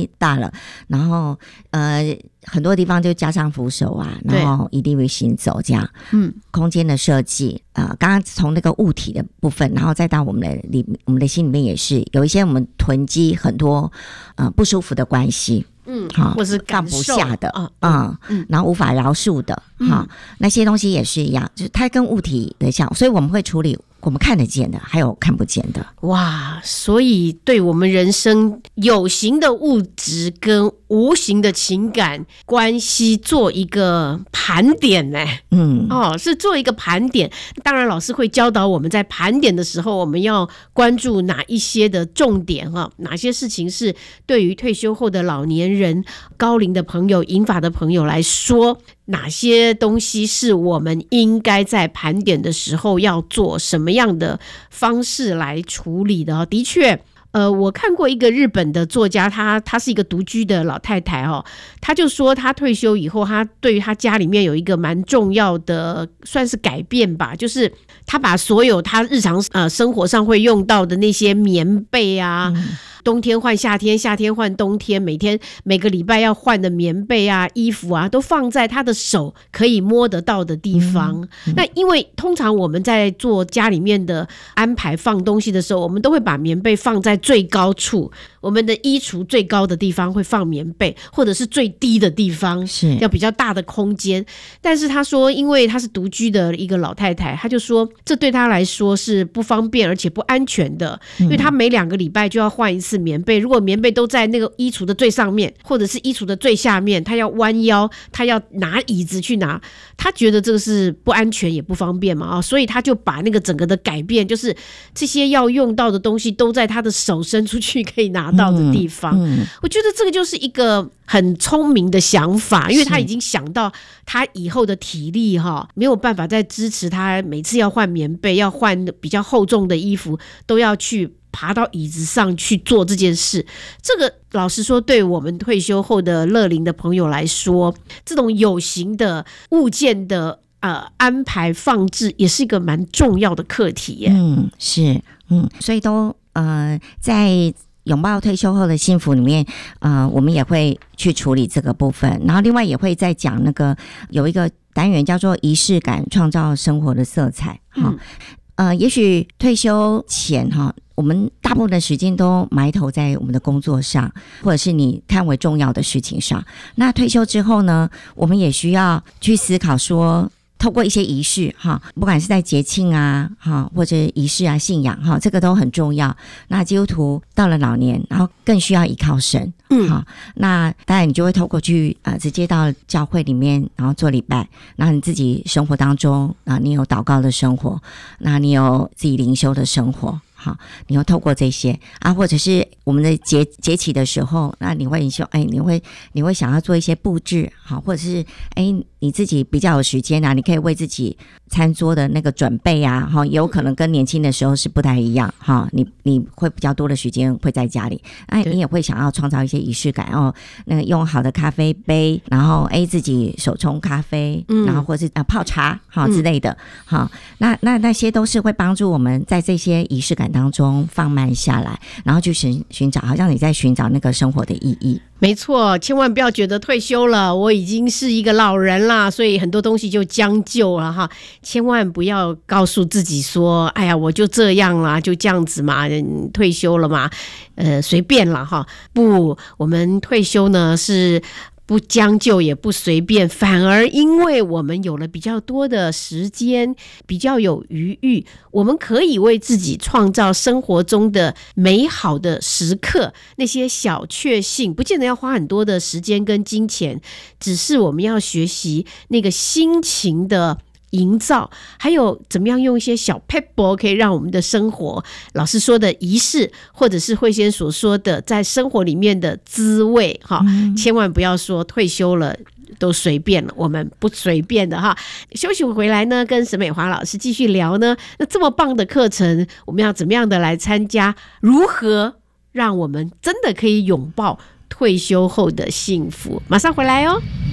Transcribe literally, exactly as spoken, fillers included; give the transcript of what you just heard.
纪大了，然后呃很多地方就加上扶手啊，然后一定会行走这样。嗯，空间的设计，呃，刚刚从那个物体的部分，然后再到我们的里，我们的心里面也是有一些我们囤积很多呃不舒服的关系。 嗯，好，或是放不下的， 啊， 嗯，嗯然后无法饶恕的，哈、嗯，那些东西也是一样，就是它跟物体的像，所以我们会处理我们看得见的，还有看不见的。 哇，所以对我们人生有形的物质跟无形的情感关系做一个盘点呢，嗯，哦，是做一个盘点。当然，老师会教导我们在盘点的时候，我们要关注哪一些的重点哈，哪些事情是对于退休后的老年人、高龄的朋友、银发的朋友来说，哪些东西是我们应该在盘点的时候要做什么样的方式来处理的。的确呃，我看过一个日本的作家，她她是一个独居的老太太哦，她就说她退休以后，她对于她家里面有一个蛮重要的算是改变吧，就是她把所有她日常呃生活上会用到的那些棉被啊、嗯冬天换夏天，夏天换冬天，每天每个礼拜要换的棉被啊、衣服啊，都放在他的手可以摸得到的地方。嗯嗯、那因为通常我们在做家里面的安排放东西的时候，我们都会把棉被放在最高处，我们的衣橱最高的地方会放棉被，或者是最低的地方是要比较大的空间。但是他说，因为他是独居的一个老太太，他就说这对他来说是不方便而且不安全的，因为他每两个礼拜就要换一次棉被，如果棉被都在那个衣橱的最上面或者是衣橱的最下面，他要弯腰，他要拿椅子去拿，他觉得这个是不安全也不方便嘛，所以他就把那个整个的改变，就是这些要用到的东西都在他的手伸出去可以拿到的地方。嗯嗯、我觉得这个就是一个很聪明的想法，因为他已经想到他以后的体力哈没有办法再支持他每次要换棉被，要换比较厚重的衣服，都要去爬到椅子上去做这件事。这个老实说，对我们退休后的乐龄的朋友来说，这种有形的物件的呃安排放置也是一个蛮重要的课题耶。 嗯，是，嗯，所以都呃在拥抱退休后的幸福里面，呃，我们也会去处理这个部分，然后另外也会再讲那个有一个单元叫做仪式感，创造生活的色彩。嗯，呃，也许退休前哈，我们大部分的时间都埋头在我们的工作上，或者是你看为重要的事情上。那退休之后呢，我们也需要去思考说，透过一些仪式哈，不管是在节庆啊哈，或者仪式啊、信仰哈，这个都很重要。那基督徒到了老年，然后更需要依靠神，嗯，好，那当然你就会透过去呃直接到教会里面，然后做礼拜，然后你自己生活当中啊，你有祷告的生活，那你有自己灵修的生活。好，你会透过这些啊，或者是我们的节节期的时候，那你会说，哎，你会你会想要做一些布置，好，或者是哎你自己比较有时间啊，你可以为自己餐桌的那个准备啊，哈，有可能跟年轻的时候是不太一样哈，你你会比较多的时间会在家里，哎，你也会想要创造一些仪式感哦，那个用好的咖啡杯，然后哎自己手冲咖啡，嗯、然后或是啊泡茶哈之类的，哈、嗯，那那那些都是会帮助我们在这些仪式感当中放慢下来，然后去寻寻找，好像你在寻找那个生活的意义。 没错，千万不要觉得退休了，我已经是一个老人啦，所以很多东西就将就了哈。千万不要告诉自己说，哎呀，我就这样啦，就这样子嘛，退休了嘛，呃，随便啦哈。不，我们退休呢是不将就也不随便，反而因为我们有了比较多的时间，比较有余裕，我们可以为自己创造生活中的美好的时刻，那些小确幸不见得要花很多的时间跟金钱，只是我们要学习那个心情的营造，还有怎么样用一些小撇步可以让我们的生活，老师说的仪式，或者是慧仙所说的在生活里面的滋味、嗯、千万不要说退休了都随便了，我们不随便的哈。休息回来呢，跟沈美华老师继续聊呢，那这么棒的课程我们要怎么样的来参加，如何让我们真的可以拥抱退休后的幸福，马上回来哦。